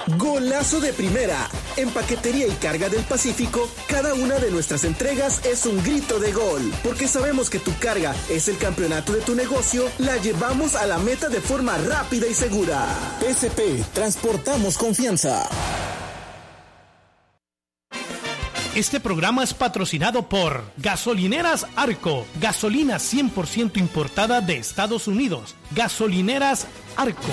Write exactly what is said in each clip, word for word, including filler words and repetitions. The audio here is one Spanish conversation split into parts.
Golazo de primera. En Paquetería y Carga del Pacífico, cada una de nuestras entregas es un grito de gol. Porque sabemos que tu carga es el campeonato de tu negocio, la llevamos a la meta de forma rápida y segura. P S P, transportamos confianza. Este programa es patrocinado por Gasolineras Arco, gasolina cien por ciento importada de Estados Unidos. Gasolineras Arco.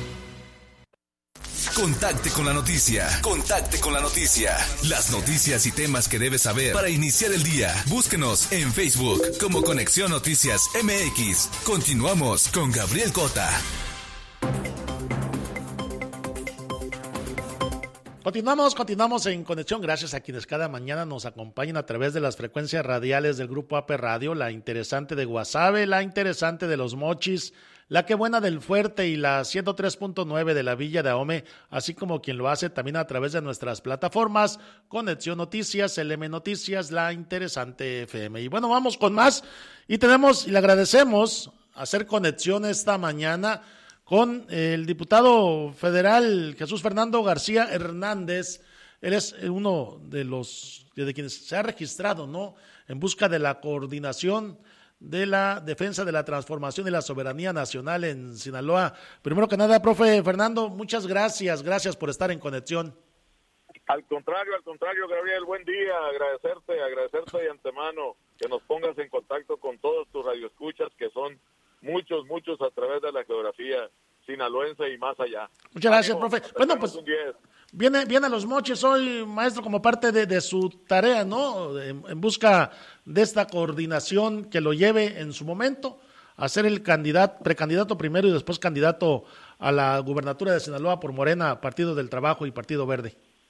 Contacte con la noticia. Contacte con la noticia. Las noticias y temas que debes saber para iniciar el día. Búsquenos en Facebook como Conexión Noticias M X. Continuamos con Gabriel Cota. Continuamos, continuamos en conexión. Gracias a quienes cada mañana nos acompañan a través de las frecuencias radiales del Grupo A P Radio, la interesante de Guasave, la interesante de Los Mochis, la que buena del Fuerte y la ciento tres punto nueve de la Villa de Ahome, así como quien lo hace también a través de nuestras plataformas, Conexión Noticias, L M Noticias, la interesante F M. Y bueno, vamos con más y tenemos y le agradecemos hacer conexión esta mañana con el diputado federal Jesús Fernando García Hernández. Él es uno de los de quienes se ha registrado, ¿no?, en busca de la coordinación de la defensa de la transformación y la soberanía nacional en Sinaloa. Primero que nada, profe Fernando, muchas gracias, gracias por estar en conexión. Al contrario, al contrario, Gabriel, buen día, agradecerte, agradecerte de antemano que nos pongas en contacto con todos tus radioescuchas, que son muchos, muchos a través de la geografía sinaloense y más allá. Muchas gracias, profe. Bueno, pues viene, viene a Los Mochis hoy, maestro, como parte de, de su tarea, ¿no?, en, en busca de esta coordinación que lo lleve en su momento a ser el candidato, precandidato primero y después candidato a la gubernatura de Sinaloa por Morena, Partido del Trabajo y Partido Verde.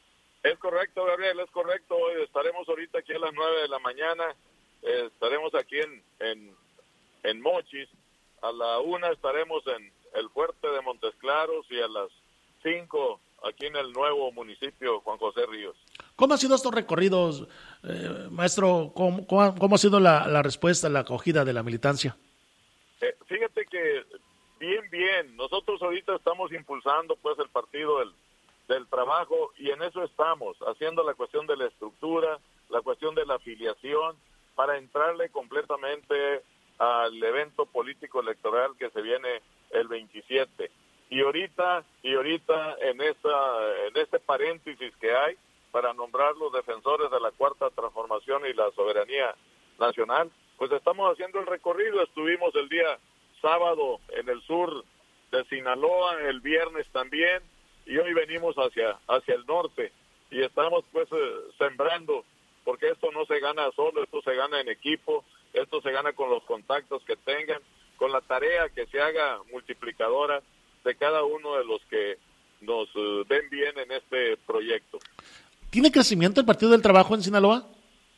Es correcto, Gabriel, es correcto. Hoy estaremos ahorita aquí a las nueve de la mañana, eh, estaremos aquí en, en, en Mochis, a la una estaremos en el Fuerte de Montes Claros y a las cinco aquí en el nuevo municipio Juan José Ríos. ¿Cómo han sido estos recorridos, eh, maestro? ¿Cómo, cómo, cómo ha sido la, la respuesta, la acogida de la militancia? Eh, fíjate que bien, bien. Nosotros ahorita estamos impulsando pues el Partido del, del Trabajo y en eso estamos, haciendo la cuestión de la estructura, la cuestión de la afiliación, para entrarle completamente al evento político electoral que se viene el veintisiete. Y ahorita, y ahorita en esta, en este paréntesis que hay para nombrar los defensores de la Cuarta Transformación y la soberanía nacional, pues estamos haciendo el recorrido. Estuvimos el día sábado en el sur de Sinaloa, el viernes también, y hoy venimos hacia, hacia el norte y estamos pues eh, sembrando, porque esto no se gana solo, esto se gana en equipo, esto se gana con los contactos que tengan, con la tarea que se haga multiplicadora de cada uno de los que nos uh, ven bien en este proyecto. ¿Tiene crecimiento el Partido del Trabajo en Sinaloa?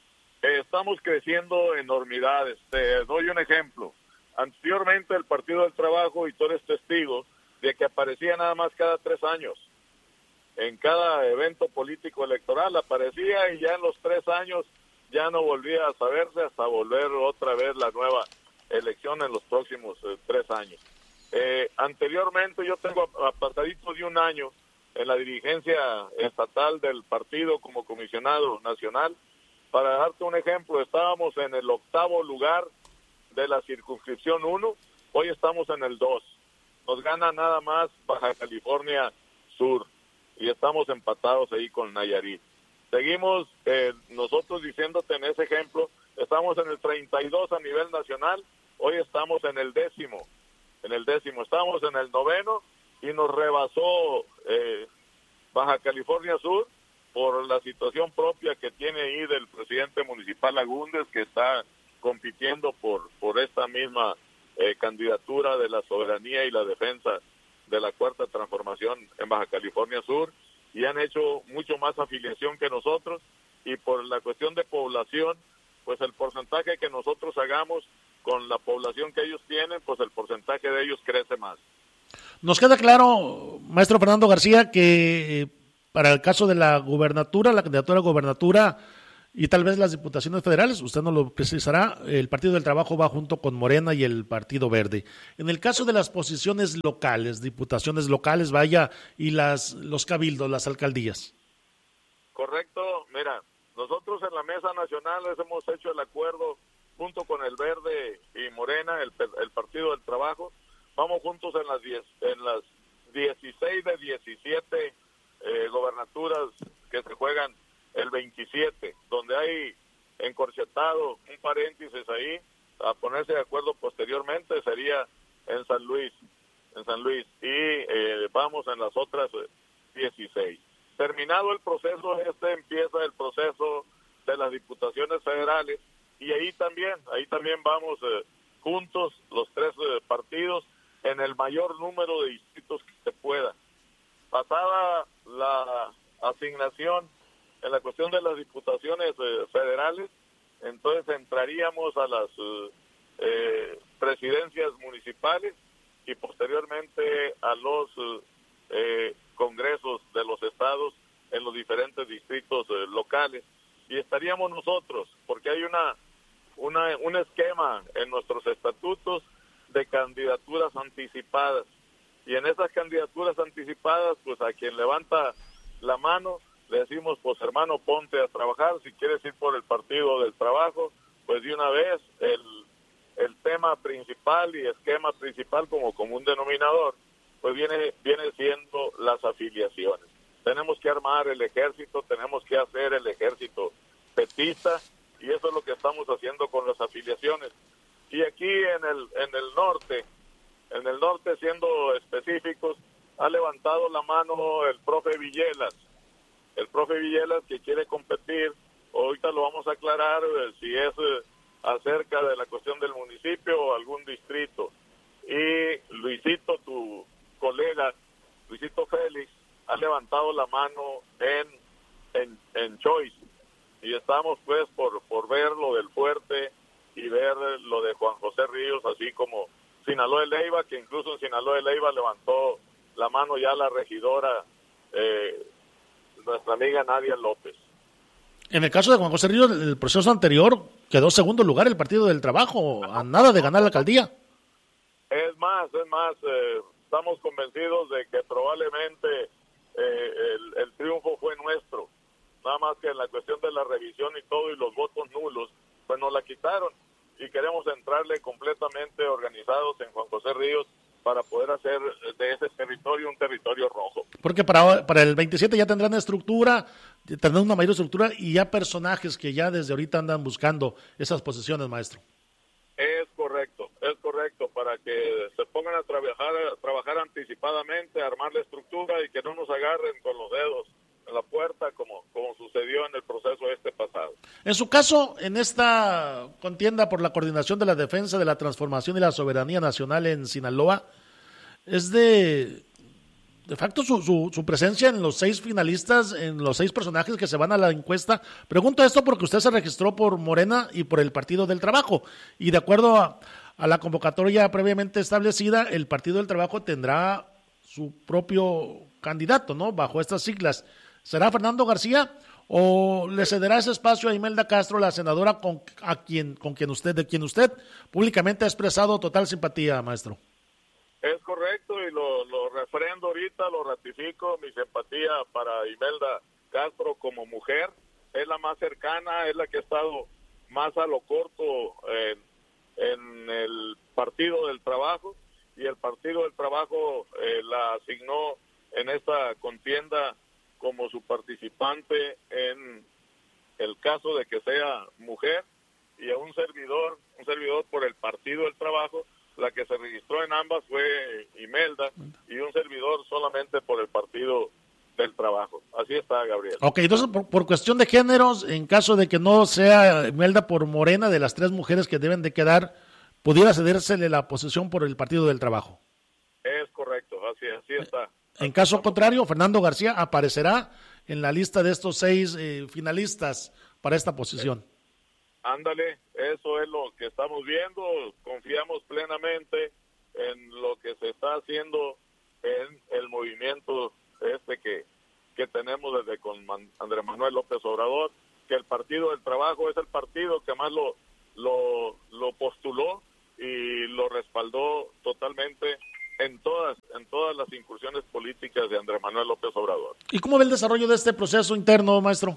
Eh, estamos creciendo enormidades. Te doy un ejemplo. Anteriormente el Partido del Trabajo, y tú eres testigo, de que aparecía nada más cada tres años. En cada evento político electoral aparecía y ya en los tres años ya no volvía a saberse hasta volver otra vez la nueva elección en los próximos eh, tres años. Eh, anteriormente yo tengo apartadito de un año en la dirigencia estatal del partido como comisionado nacional. Para darte un ejemplo, estábamos en el octavo lugar de la circunscripción uno, hoy estamos en el dos. Nos gana nada más Baja California Sur y estamos empatados ahí con Nayarit. Seguimos eh, nosotros diciéndote en ese ejemplo, estamos en el treinta y dos a nivel nacional, hoy estamos en el décimo, en el décimo, estamos en el noveno y nos rebasó eh, Baja California Sur por la situación propia que tiene ahí del presidente municipal Agúndez, que está compitiendo por, por esta misma eh, candidatura de la soberanía y la defensa de la Cuarta Transformación en Baja California Sur, y han hecho mucho más afiliación que nosotros, y por la cuestión de población, pues el porcentaje que nosotros hagamos con la población que ellos tienen, pues el porcentaje de ellos crece más. Nos queda claro, maestro Fernando García, que para el caso de la gubernatura, la candidatura a gubernatura, y tal vez las diputaciones federales, usted nos lo precisará, el Partido del Trabajo va junto con Morena y el Partido Verde. En el caso de las posiciones locales, diputaciones locales, vaya, y las los cabildos, las alcaldías. Correcto, mira, nosotros en la Mesa Nacional les hemos hecho el acuerdo junto con el Verde y Morena, el, el Partido del Trabajo, vamos juntos en las diez, en las dieciséis de diecisiete eh, gobernaturas que se juegan el veintisiete, donde hay encorchetado un paréntesis ahí, a ponerse de acuerdo posteriormente, sería en San Luis, en San Luis, y eh, vamos en las otras dieciséis. Terminado el proceso, este empieza el proceso de las diputaciones federales, y ahí también, ahí también vamos eh, juntos, los tres eh, partidos, en el mayor número de distritos que se pueda. Pasada la asignación en la cuestión de las diputaciones eh, federales, entonces entraríamos a las eh, eh, presidencias municipales y posteriormente a los eh, congresos de los estados en los diferentes distritos eh, locales, y estaríamos nosotros, porque hay una, una un esquema en nuestros estatutos de candidaturas anticipadas, y en esas candidaturas anticipadas, pues a quien levanta la mano le decimos, pues hermano, ponte a trabajar. Si quieres ir por el Partido del Trabajo, pues de una vez el, el tema principal y esquema principal como común denominador, pues viene, viene siendo las afiliaciones. Tenemos que armar el ejército, tenemos que hacer el ejército petista, y eso es lo que estamos haciendo con las afiliaciones. Y aquí en el, en el norte, en el norte siendo específicos, ha levantado la mano el profe Villelas, el profe Villelas que quiere competir. Ahorita lo vamos a aclarar eh, si es eh, acerca de la cuestión del municipio o algún distrito. Y Luisito, tu colega, Luisito Félix, ha levantado la mano en, en, en Choice. Y estamos pues por, por ver lo del Fuerte y ver lo de Juan José Ríos, así como Sinaloa de Leyva, que incluso en Sinaloa de Leyva levantó la mano ya la regidora, eh, nuestra amiga Nadia López. En el caso de Juan José Ríos, el proceso anterior quedó segundo lugar el Partido del Trabajo, a nada de ganar la alcaldía. Es más, es más, eh, estamos convencidos de que probablemente eh, el, el triunfo fue nuestro, nada más que en la cuestión de la revisión y todo y los votos nulos, pues nos la quitaron, y queremos entrarle completamente organizados en Juan José Ríos para poder hacer de ese territorio un territorio rojo. Porque para, para el veintisiete ya tendrán estructura, tendrán una mayor estructura y ya personajes que ya desde ahorita andan buscando esas posiciones, maestro. Es correcto, es correcto, para que se pongan a trabajar, a trabajar anticipadamente, a armar la estructura y que no nos agarren con los dedos en la puerta como, como sucedió en el proceso este pasado. En su caso, en esta contienda por la coordinación de la defensa de la transformación y la soberanía nacional en Sinaloa, es de, de facto su, su, su presencia en los seis finalistas, en los seis personajes que se van a la encuesta. Pregunto esto porque usted se registró por Morena y por el Partido del Trabajo, y de acuerdo a, a la convocatoria previamente establecida, el Partido del Trabajo tendrá su propio candidato, ¿no?, bajo estas siglas. ¿Será Fernando García o le cederá ese espacio a Imelda Castro, la senadora con, a quien, con quien usted, de quien usted públicamente ha expresado total simpatía, maestro? Es correcto, y lo, lo refrendo ahorita, lo ratifico, mi simpatía para Imelda Castro como mujer. Es la más cercana, es la que ha estado más a lo corto en, en el Partido del Trabajo, y el Partido del Trabajo eh, la asignó en esta contienda como su participante en el caso de que sea mujer, y a un servidor, un servidor por el Partido del Trabajo. La que se registró en ambas fue Imelda, y un servidor solamente por el Partido del Trabajo. Así está, Gabriel. Ok, entonces por, por cuestión de géneros, en caso de que no sea Imelda por Morena, de las tres mujeres que deben de quedar, ¿pudiera cedérsele la posición por el Partido del Trabajo? Es correcto, así, así está. En caso contrario, Fernando García aparecerá en la lista de estos seis eh, finalistas para esta posición. Ándale, eso es lo que estamos viendo. Confiamos plenamente en lo que se está haciendo en el movimiento este que, que tenemos desde con Man, Andrés Manuel López Obrador, que el Partido del Trabajo es el partido que más lo, lo, lo postuló y lo respaldó totalmente en todas, en todas las incursiones políticas de Andrés Manuel López Obrador. ¿Y cómo ve el desarrollo de este proceso interno, maestro?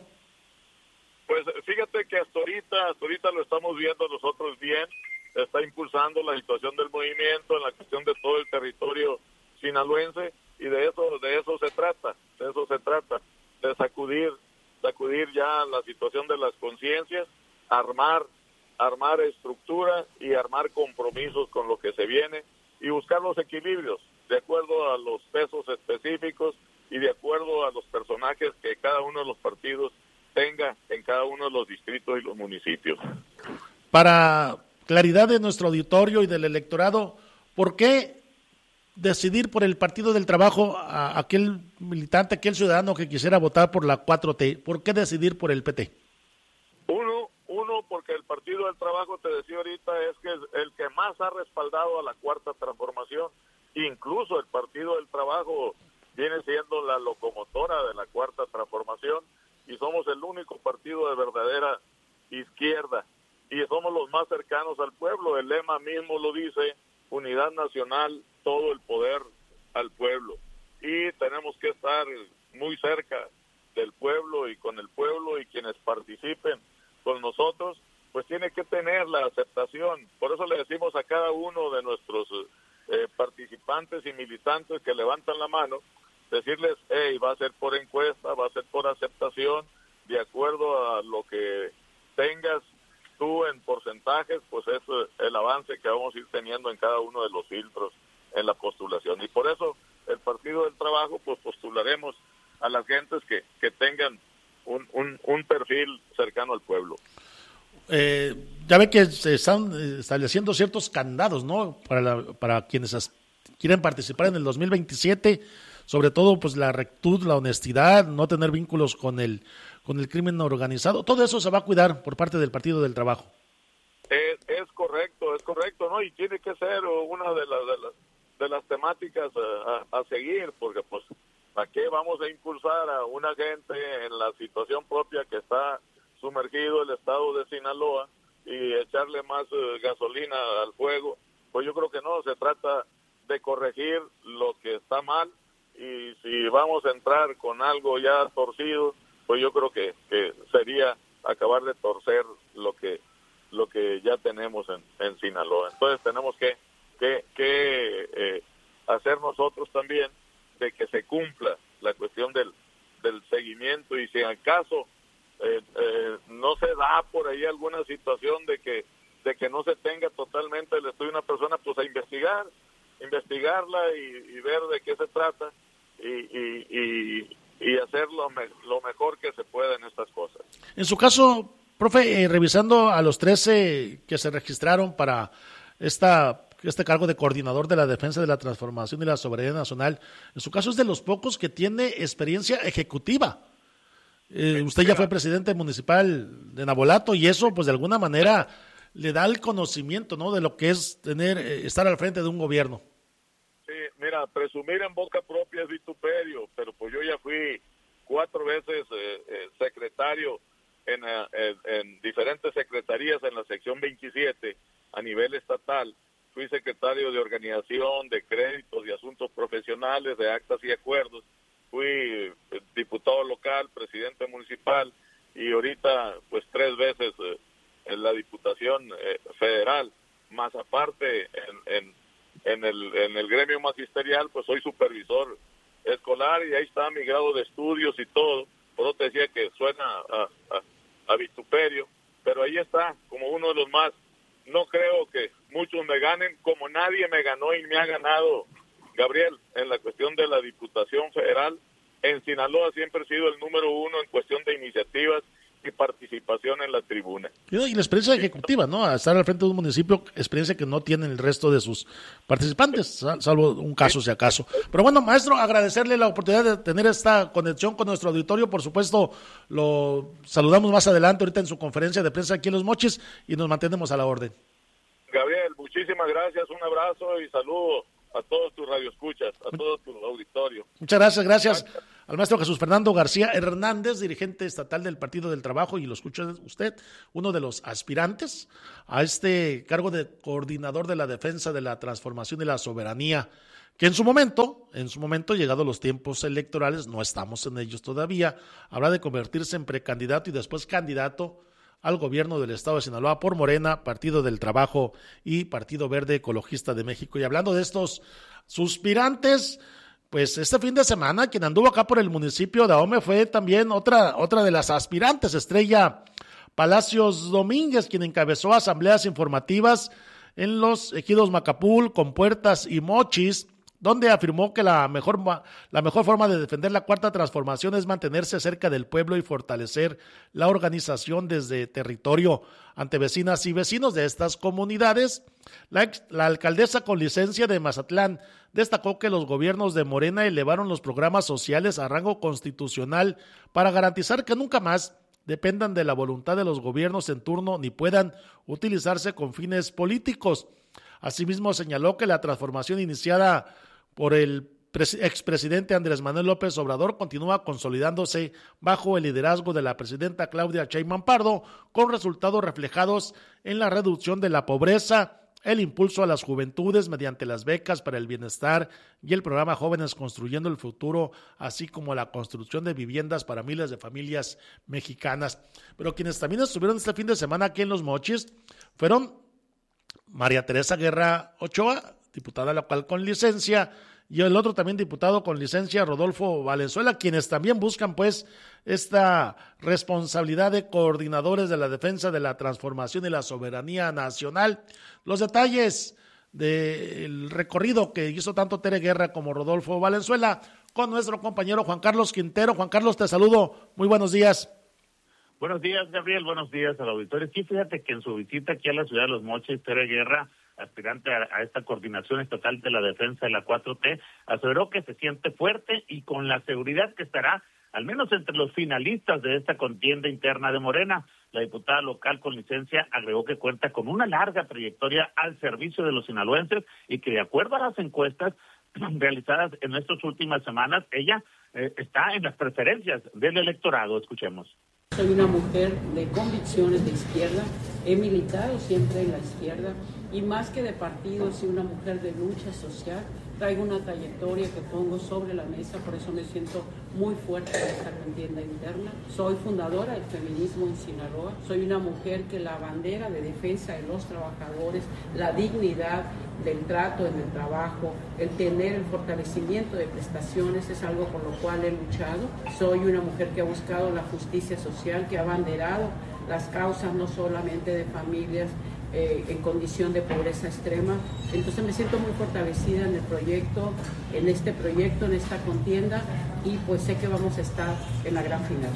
Pues fíjate que hasta ahorita, hasta ahorita lo estamos viendo nosotros bien, está impulsando la situación del movimiento en la cuestión de todo el territorio sinaloense, y de eso, de eso se trata, de eso se trata, de sacudir, sacudir ya la situación de las conciencias, armar, armar estructura y armar compromisos con lo que se viene y buscar los equilibrios de acuerdo a los pesos específicos y de acuerdo a los personajes que cada uno de los partidos tenga en cada uno de los distritos y los municipios. Para claridad de nuestro auditorio y del electorado, ¿por qué decidir por el Partido del Trabajo a aquel militante, aquel ciudadano que quisiera votar por la cuatro T? ¿Por qué decidir por el P T? Uno, uno porque el Partido del Trabajo, te decía ahorita, es que es el que más ha respaldado a la Cuarta Transformación. Incluso el Partido del Trabajo viene siendo la locomotora de la Cuarta Transformación y somos el único partido de verdadera izquierda y somos los más cercanos al pueblo. El lema mismo lo dice: unidad nacional, todo el poder al pueblo. Y tenemos que estar muy cerca del pueblo y con el pueblo, y quienes participen con nosotros, pues tiene que tener la aceptación. Por eso le decimos a cada uno de nuestros eh, participantes y militantes que levantan la mano, decirles, hey, va a ser por encuesta, va a ser por aceptación, de acuerdo a lo que tengas tú en porcentajes, pues es el avance que vamos a ir teniendo en cada uno de los filtros en la postulación. Y por eso el Partido del Trabajo, pues postularemos a las gentes que, que tengan un, un, un perfil cercano al pueblo. Eh, ya ve que se están estableciendo ciertos candados, ¿no? Para, la, para quienes as- quieren participar en el dos mil veintisiete, sobre todo pues la rectitud, la honestidad, no tener vínculos con el con el crimen organizado. Todo eso se va a cuidar por parte del Partido del Trabajo. Es, es correcto, es correcto, ¿no? Y tiene que ser una de las de las, de las temáticas a, a, a seguir, porque pues ¿a qué vamos a impulsar a una gente en la situación propia que está sumergido el estado de Sinaloa y echarle más uh, gasolina al fuego? Pues yo creo que no, se trata de corregir lo que está mal, y si vamos a entrar con algo ya torcido, pues yo creo que, que sería acabar de torcer lo que lo que ya tenemos en, en Sinaloa. Entonces tenemos que, que, que eh, hacer nosotros también de que se cumpla la cuestión del, del seguimiento, y si acaso eh, eh, no se da por ahí alguna situación de que de que no se tenga totalmente el estudio de una persona, pues a investigar, investigarla y, y ver de qué se trata y, y, y, y hacer lo, me, lo mejor que se pueda en estas cosas. En su caso, profe, eh, revisando a los trece que se registraron para esta este cargo de coordinador de la defensa de la transformación y la soberanía nacional, en su caso es de los pocos que tiene experiencia ejecutiva. Eh, usted ya fue presidente municipal de Navolato y eso, pues de alguna manera le da el conocimiento, ¿no?, de lo que es tener eh, estar al frente de un gobierno. Sí, mira, presumir en boca propia es vituperio, pero pues yo ya fui cuatro veces eh, eh, secretario en, eh, en diferentes secretarías en la sección veintisiete a nivel estatal. Fui secretario de organización, de créditos, de asuntos profesionales, de actas y acuerdos. Fui eh, diputado local, presidente municipal, y ahorita pues tres veces eh, en la Diputación eh, Federal, más aparte en, en, en, el, en el gremio magisterial, pues soy supervisor escolar y ahí está mi grado de estudios y todo. Por eso te decía que suena a, a, a vituperio, pero ahí está, como uno de los más. No creo que muchos me ganen, como nadie me ganó y me ha ganado, Gabriel, en la cuestión de la Diputación Federal. En Sinaloa siempre he sido el número uno en cuestión de iniciativas y participación en la tribuna. Y la experiencia ejecutiva, ¿no? A estar al frente de un municipio, experiencia que no tienen el resto de sus participantes, salvo un caso si acaso. Pero bueno, maestro, agradecerle la oportunidad de tener esta conexión con nuestro auditorio. Por supuesto, lo saludamos más adelante ahorita en su conferencia de prensa aquí en Los Mochis y nos mantenemos a la orden. Gabriel, muchísimas gracias, un abrazo y saludo a todos tus radioescuchas, a todo tu auditorio. Muchas gracias, gracias. al maestro Jesús Fernando García Hernández, dirigente estatal del Partido del Trabajo, y lo escucha usted, uno de los aspirantes a este cargo de coordinador de la defensa de la transformación y la soberanía, que en su momento, en su momento, llegados los tiempos electorales, no estamos en ellos todavía, habrá de convertirse en precandidato y después candidato al gobierno del estado de Sinaloa por Morena, Partido del Trabajo y Partido Verde Ecologista de México. Y hablando de estos suspirantes, pues este fin de semana quien anduvo acá por el municipio de Ahome fue también otra, otra de las aspirantes, Estrella Palacios Domínguez, quien encabezó asambleas informativas en los ejidos Macapul, Compuertas y Mochis, donde afirmó que la mejor, la mejor forma de defender la cuarta transformación es mantenerse cerca del pueblo y fortalecer la organización desde territorio. Ante vecinas y vecinos de estas comunidades, la, ex, la alcaldesa con licencia de Mazatlán destacó que los gobiernos de Morena elevaron los programas sociales a rango constitucional para garantizar que nunca más dependan de la voluntad de los gobiernos en turno ni puedan utilizarse con fines políticos. Asimismo, señaló que la transformación iniciada por el expresidente Andrés Manuel López Obrador continúa consolidándose bajo el liderazgo de la presidenta Claudia Sheinbaum Pardo, con resultados reflejados en la reducción de la pobreza, el impulso a las juventudes mediante las becas para el bienestar y el programa Jóvenes Construyendo el Futuro, así como la construcción de viviendas para miles de familias mexicanas. Pero quienes también estuvieron este fin de semana aquí en Los Mochis fueron María Teresa Guerra Ochoa, diputada local con licencia, y el otro también diputado con licencia, Rodolfo Valenzuela, quienes también buscan pues esta responsabilidad de coordinadores de la defensa de la transformación y la soberanía nacional. Los detalles del recorrido que hizo tanto Tere Guerra como Rodolfo Valenzuela con nuestro compañero Juan Carlos Quintero. Juan Carlos, te saludo, muy buenos días. Buenos días, Gabriel, buenos días al auditorio. Sí, fíjate que en su visita aquí a la ciudad de Los Mochis, Tere Guerra, aspirante a, a esta coordinación estatal de la defensa de la cuatro T, aseveró que se siente fuerte y con la seguridad que estará, al menos entre los finalistas de esta contienda interna de Morena. La diputada local con licencia agregó que cuenta con una larga trayectoria al servicio de los sinaloenses y que, de acuerdo a las encuestas realizadas en estas últimas semanas, ella eh, está en las preferencias del electorado. Escuchemos. Soy una mujer de convicciones de izquierda, he militado siempre en la izquierda y más que de partido, soy una mujer de lucha social. Traigo una trayectoria que pongo sobre la mesa, por eso me siento muy fuerte en esta contienda interna. Soy fundadora del feminismo en Sinaloa. Soy una mujer que la bandera de defensa de los trabajadores, la dignidad del trato en el trabajo, el tener el fortalecimiento de prestaciones es algo por lo cual he luchado. Soy una mujer que ha buscado la justicia social, que ha abanderado las causas no solamente de familias Eh, en condición de pobreza extrema. Entonces me siento muy fortalecida en el proyecto, en este proyecto, en esta contienda, y pues sé que vamos a estar en la gran final.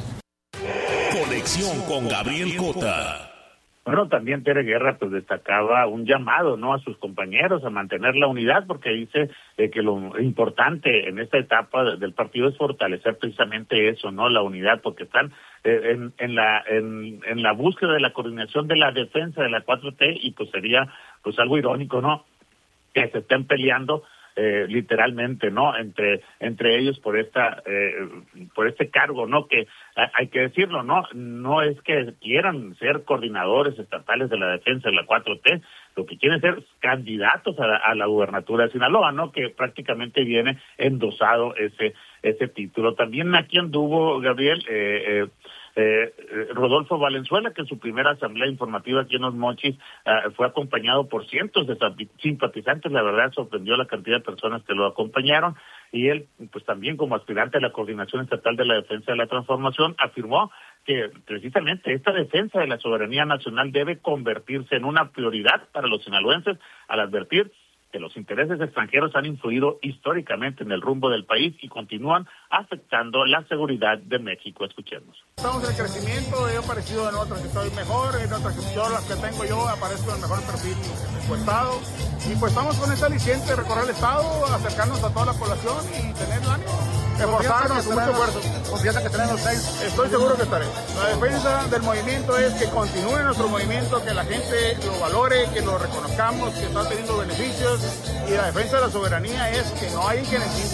Conexión con Gabriel Cota. Bueno, también Tere Guerra pues destacaba un llamado, ¿no?, a sus compañeros a mantener la unidad, porque dice eh, que lo importante en esta etapa de, del partido es fortalecer precisamente eso, ¿no?, la unidad, porque están eh, en, en la en, en la búsqueda de la coordinación de la defensa de la cuatro T, y pues sería pues algo irónico, ¿no?, que se estén peleando Eh, literalmente, ¿no?, entre entre ellos por esta eh, por este cargo, ¿no?, que a, hay que decirlo, ¿no?, no es que quieran ser coordinadores estatales de la defensa de la cuatro T, lo que quieren ser candidatos a la, a la gubernatura de Sinaloa, ¿no?, que prácticamente viene endosado ese ese título. También aquí anduvo, Gabriel, eh, eh, Eh, Rodolfo Valenzuela, que en su primera asamblea informativa aquí en Los Mochis eh, fue acompañado por cientos de simpatizantes. La verdad, sorprendió la cantidad de personas que lo acompañaron, y él, pues también como aspirante a la Coordinación Estatal de la Defensa de la Transformación, afirmó que precisamente esta defensa de la soberanía nacional debe convertirse en una prioridad para los sinaloenses, al advertir que los intereses extranjeros han influido históricamente en el rumbo del país y continúan afectando la seguridad de México. Escuchemos. Estamos en el crecimiento, he aparecido en otras que estoy mejor, en otras que yo, las que tengo yo, aparezco en el mejor perfil de su estado, y pues estamos con esta aliciente de recorrer el estado, acercarnos a toda la población y tener el ánimo, esforzarnos con mucho esfuerzo. Confianza que tenemos seis. Estoy seguro que estaré. La defensa del movimiento es que continúe nuestro movimiento, que la gente lo valore, que lo reconozcamos, que está teniendo beneficios, y la defensa de la soberanía es que no hay quienes insignen,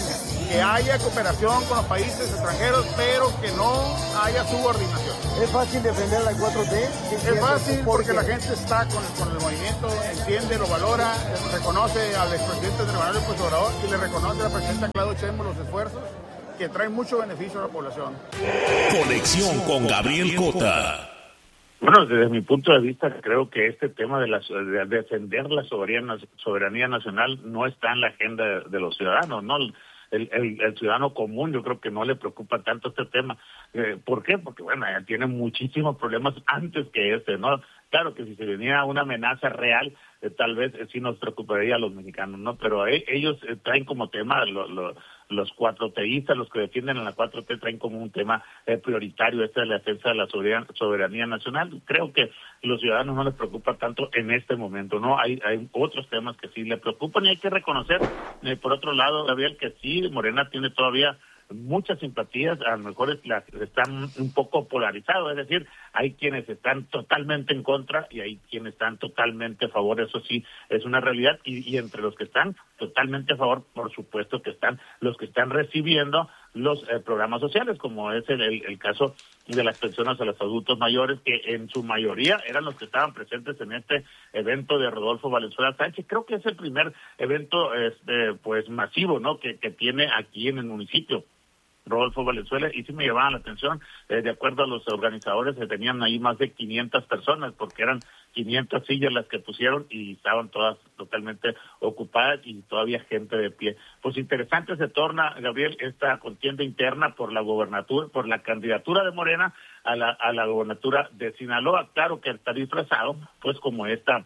que haya cooperación con los países extranjeros, pero que no haya subordinación. ¿Es fácil defender la cuatro T? Es fácil porque la gente está con, con el movimiento, entiende, lo valora, reconoce al expresidente Andrés Manuel López Obrador y le reconoce a la presidenta Claudia Sheinbaum los esfuerzos que traen mucho beneficio a la población. Conexión con Gabriel Cota. Bueno, desde mi punto de vista, creo que este tema de, la, de defender la soberanía, soberanía nacional no está en la agenda de, de los ciudadanos, ¿no? El, el, el ciudadano común yo creo que no le preocupa tanto este tema. Eh, ¿Por qué? Porque, bueno, ya tiene muchísimos problemas antes que este, ¿no? Claro que si se venía una amenaza real, eh, tal vez eh, sí nos preocuparía a los mexicanos, ¿no? Pero eh, ellos eh, traen como tema, lo, lo, los cuatro teístas, los que defienden a la cuatro T, traen como un tema eh, prioritario este de la defensa de la soberanía, soberanía nacional. Creo que los ciudadanos no les preocupa tanto en este momento, ¿no? Hay, hay otros temas que sí les preocupan y hay que reconocer, eh, por otro lado, Gabriel, que sí, Morena tiene todavía muchas simpatías, a lo mejor las están un poco polarizados, es decir, hay quienes están totalmente en contra y hay quienes están totalmente a favor, eso sí es una realidad, y, y entre los que están totalmente a favor, por supuesto que están los que están recibiendo los eh, programas sociales, como es el, el, el caso de las pensiones a los adultos mayores, que en su mayoría eran los que estaban presentes en este evento de Rodolfo Valenzuela Sánchez. Creo que es el primer evento este, pues masivo, ¿no?, que, que tiene aquí en el municipio Rodolfo Valenzuela, y sí me llamaban la atención, eh, de acuerdo a los organizadores, se tenían ahí más de quinientas personas, porque eran quinientas sillas las que pusieron y estaban todas totalmente ocupadas y todavía gente de pie. Pues interesante se torna, Gabriel, esta contienda interna por la gobernatura, por la candidatura de Morena a la, a la gobernatura de Sinaloa. Claro que está disfrazado, pues como esta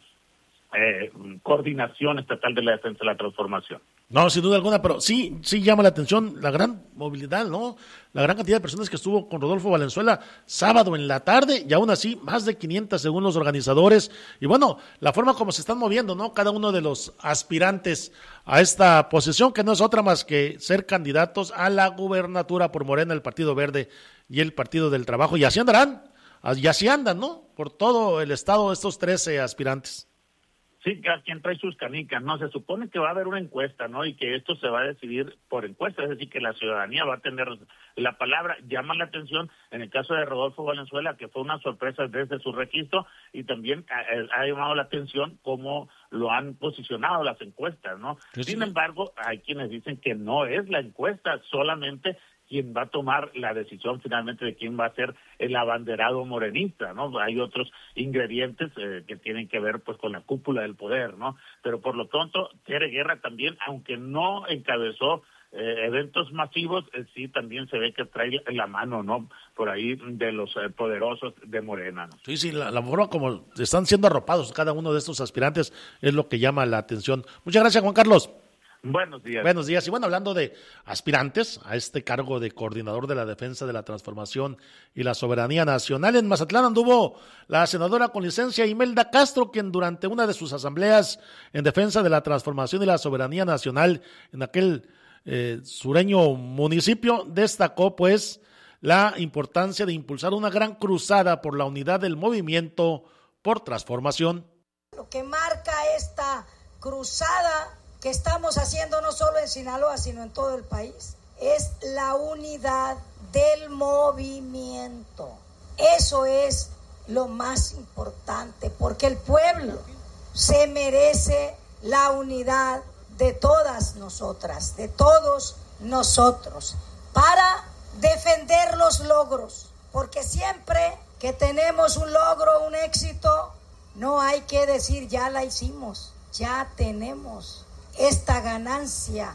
eh, coordinación estatal de la defensa de la transformación. No, sin duda alguna, pero sí, sí llama la atención la gran movilidad, ¿no? La gran cantidad de personas que estuvo con Rodolfo Valenzuela sábado en la tarde, y aún así más de quinientas según los organizadores. Y bueno, la forma como se están moviendo, ¿no?, cada uno de los aspirantes a esta posición, que no es otra más que ser candidatos a la gubernatura por Morena, el Partido Verde y el Partido del Trabajo. Y así andarán, y así andan, ¿no?, por todo el estado estos trece aspirantes. Sí, cada quien trae sus canicas, ¿no? Se supone que va a haber una encuesta, ¿no? Y que esto se va a decidir por encuesta, es decir, que la ciudadanía va a tener la palabra. Llama la atención en el caso de Rodolfo Valenzuela, que fue una sorpresa desde su registro, y también ha, ha llamado la atención cómo lo han posicionado las encuestas, ¿no? Sí, Sin sí. embargo, hay quienes dicen que no es la encuesta, solamente quien va a tomar la decisión finalmente de quién va a ser el abanderado morenista, ¿no? Hay otros ingredientes eh, que tienen que ver pues con la cúpula del poder, ¿no? Pero por lo pronto, Tere Guerra también, aunque no encabezó eh, eventos masivos, eh, sí también se ve que trae la mano, ¿no?, por ahí de los eh, poderosos de Morena, ¿no? Sí, sí, la, la forma como están siendo arropados cada uno de estos aspirantes es lo que llama la atención. Muchas gracias, Juan Carlos. Buenos días. Buenos días. Y bueno, hablando de aspirantes a este cargo de coordinador de la defensa de la transformación y la soberanía nacional, en Mazatlán anduvo la senadora con licencia Imelda Castro, quien durante una de sus asambleas en defensa de la transformación y la soberanía nacional en aquel eh, sureño municipio destacó pues la importancia de impulsar una gran cruzada por la unidad del movimiento por transformación. Lo que marca esta cruzada que estamos haciendo no solo en Sinaloa, sino en todo el país, es la unidad del movimiento. Eso es lo más importante, porque el pueblo se merece la unidad de todas nosotras, de todos nosotros, para defender los logros, porque siempre que tenemos un logro, un éxito, no hay que decir ya la hicimos, ya tenemos esta ganancia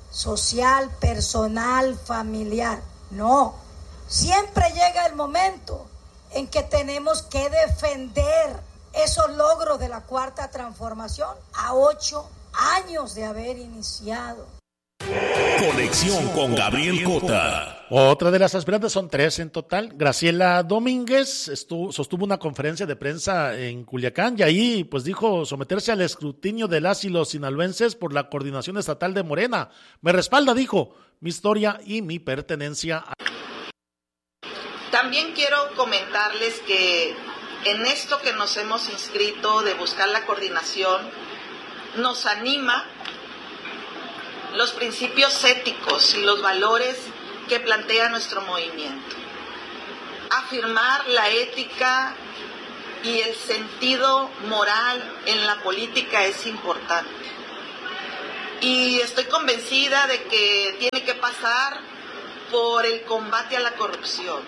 social, personal, familiar. No, siempre llega el momento en que tenemos que defender esos logros de la Cuarta Transformación a ocho años de haber iniciado. Conexión con Gabriel Cota. Otra de las aspirantes, son tres en total. Graciela Domínguez estuvo, sostuvo una conferencia de prensa en Culiacán y ahí pues dijo someterse al escrutinio de las y los sinaloenses por la coordinación estatal de Morena. Me respalda, dijo, mi historia y mi pertenencia a... También quiero comentarles que en esto que nos hemos inscrito de buscar la coordinación, nos anima los principios éticos y los valores que plantea nuestro movimiento. Afirmar la ética y el sentido moral en la política es importante. Y estoy convencida de que tiene que pasar por el combate a la corrupción.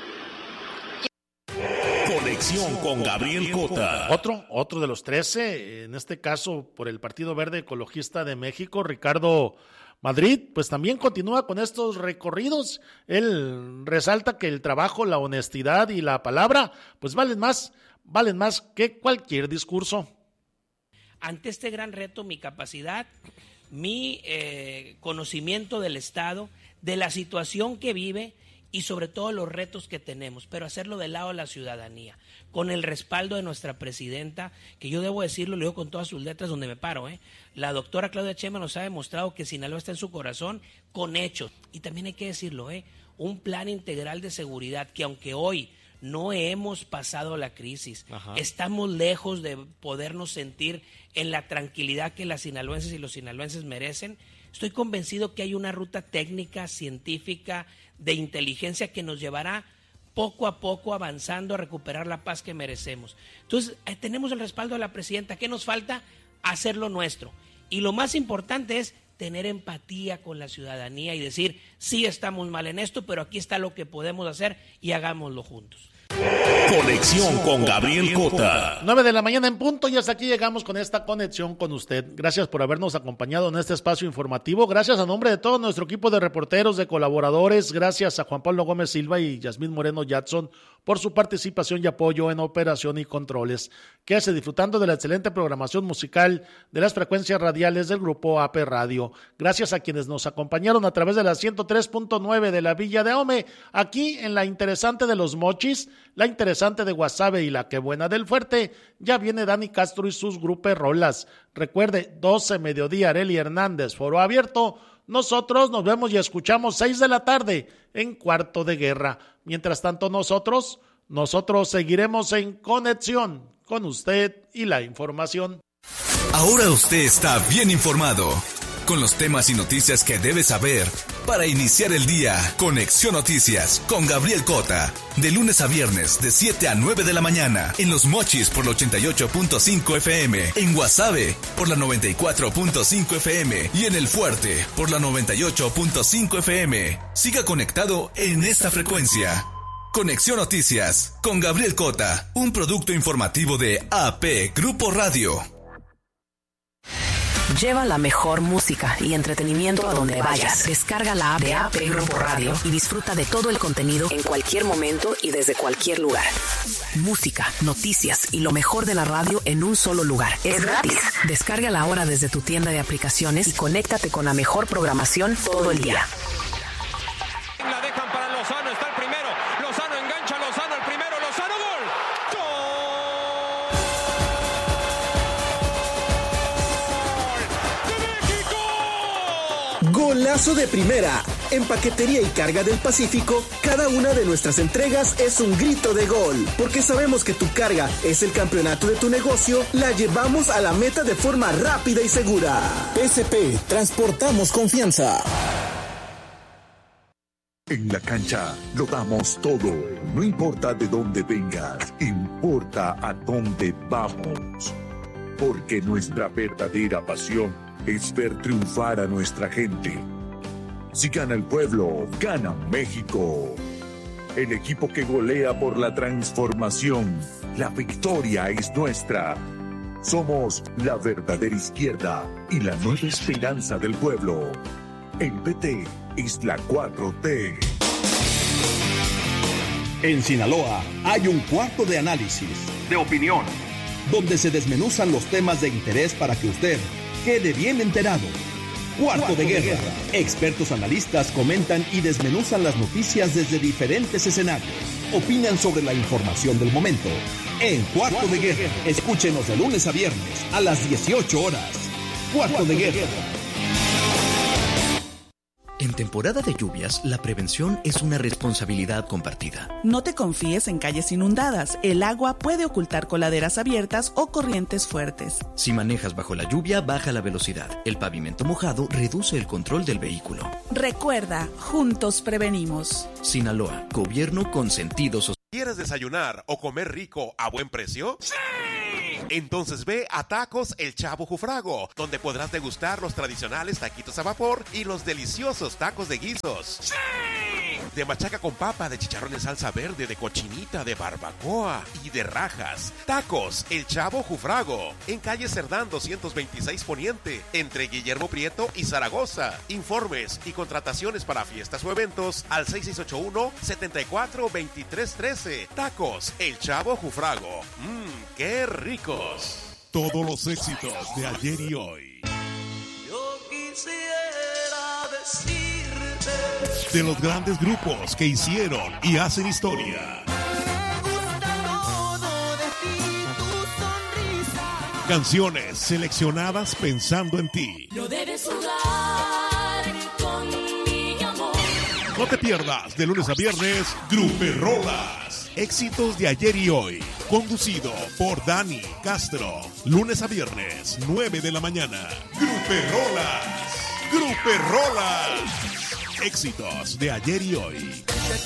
Conexión con Gabriel Cota. Otro, otro de los trece, en este caso por el Partido Verde Ecologista de México, Ricardo Madrid, pues también continúa con estos recorridos. Él resalta que el trabajo, la honestidad y la palabra, pues valen más, valen más que cualquier discurso. Ante este gran reto, mi capacidad, mi eh, conocimiento del Estado, de la situación que vive y sobre todo los retos que tenemos, pero hacerlo del lado de la ciudadanía, con el respaldo de nuestra presidenta, que yo debo decirlo, lo digo con todas sus letras donde me paro, ¿eh? La doctora Claudia Sheinbaum nos ha demostrado que Sinaloa está en su corazón con hechos, y también hay que decirlo, ¿eh? Un plan integral de seguridad que aunque hoy no hemos pasado la crisis, Ajá. estamos lejos de podernos sentir en la tranquilidad que las sinaloenses y los sinaloenses merecen. Estoy convencido que hay una ruta técnica, científica, de inteligencia que nos llevará poco a poco avanzando a recuperar la paz que merecemos. Entonces, eh, tenemos el respaldo de la presidenta. ¿Qué nos falta? Hacer lo nuestro. Y lo más importante es tener empatía con la ciudadanía y decir, sí estamos mal en esto, pero aquí está lo que podemos hacer y hagámoslo juntos. Conexión con Gabriel Cota. nueve de la mañana en punto y hasta aquí llegamos con esta conexión con usted. Gracias por habernos acompañado en este espacio informativo. Gracias a nombre de todo nuestro equipo de reporteros, de colaboradores. Gracias a Juan Pablo Gómez Silva y Yasmín Moreno Jackson por su participación y apoyo en operación y controles. Quédese disfrutando de la excelente programación musical de las frecuencias radiales del Grupo A P Radio. Gracias a quienes nos acompañaron a través de la ciento tres punto nueve de la Villa de Ahome, aquí en la interesante de Los Mochis, la interesante de Guasave y la que buena del Fuerte. Ya viene Dani Castro y sus grupos rolas. Recuerde, doce mediodía, Arely Hernández, foro abierto. Nosotros nos vemos y escuchamos seis de la tarde en Cuarto de Guerra. Mientras tanto, nosotros, nosotros seguiremos en conexión con usted y la información. Ahora usted está bien informado con los temas y noticias que debe saber para iniciar el día. Conexión Noticias con Gabriel Cota, de lunes a viernes de siete a nueve de la mañana en Los Mochis por la ochenta y ocho punto cinco F M, en Guasave por la noventa y cuatro punto cinco F M y en El Fuerte por la noventa y ocho punto cinco F M. Siga conectado en esta frecuencia. Conexión Noticias con Gabriel Cota, un producto informativo de A P Grupo Radio. Lleva la mejor música y entretenimiento a donde vayas. Descarga la app de A P Grupo Radio y disfruta de todo el contenido en cualquier momento y desde cualquier lugar. Música, noticias y lo mejor de la radio en un solo lugar. Es gratis. Descárgala ahora desde tu tienda de aplicaciones y conéctate con la mejor programación todo el día. La dejan para Lozano, está el primero. Lozano engancha, Lozano el primero, Lozano, gol. Golazo de primera. En Paquetería y Carga del Pacífico, cada una de nuestras entregas es un grito de gol. Porque sabemos que tu carga es el campeonato de tu negocio, la llevamos a la meta de forma rápida y segura. P S P, transportamos confianza. En la cancha lo damos todo. No importa de dónde vengas, importa a dónde vamos. Porque nuestra verdadera pasión es ver triunfar a nuestra gente. Si gana el pueblo, gana México. El equipo que golea por la transformación. La victoria es nuestra. Somos la verdadera izquierda y la nueva esperanza del pueblo. El P T es la cuatro T. En Sinaloa hay un cuarto de análisis, de opinión, donde se desmenuzan los temas de interés para que usted quede bien enterado. Cuarto, Cuarto de, guerra. de Guerra. Expertos analistas comentan y desmenuzan las noticias desde diferentes escenarios. Opinan sobre la información del momento. En Cuarto, Cuarto de, de Guerra. Guerra. Escúchenos de lunes a viernes a las dieciocho horas. Cuarto, Cuarto de, Guerra. de Guerra. En temporada de lluvias, la prevención es una responsabilidad compartida. No te confíes en calles inundadas. El agua puede ocultar coladeras abiertas o corrientes fuertes. Si manejas bajo la lluvia, baja la velocidad. El pavimento mojado reduce el control del vehículo. Recuerda, juntos prevenimos. Sinaloa, gobierno con sentido social. ¿Quieres desayunar o comer rico a buen precio? ¡Sí! Entonces ve a Tacos El Chavo Jufrago, donde podrás degustar los tradicionales taquitos a vapor y los deliciosos tacos de guisos. ¡Sí! De machaca con papa, de chicharrón en salsa verde, de cochinita, de barbacoa y de rajas. Tacos El Chavo Jufrago, en calle Cerdán doscientos veintiséis Poniente, entre Guillermo Prieto y Zaragoza. Informes y contrataciones para fiestas o eventos al seis seis ocho uno, siete cuatro, dos tres uno tres. Tacos El Chavo Jufrago. Mmm, qué ricos. Todos los éxitos de ayer y hoy. Yo quisiera decirte de los grandes grupos que hicieron y hacen historia. Me gusta todo de ti, tu sonrisa. Canciones seleccionadas pensando en ti. No debes jugar con mi amor. No te pierdas de lunes a viernes Gruperrolas. Éxitos de ayer y hoy. Conducido por Dani Castro. Lunes a viernes, nueve de la mañana. Gruperrolas. Gruperrolas. Éxitos de ayer y hoy.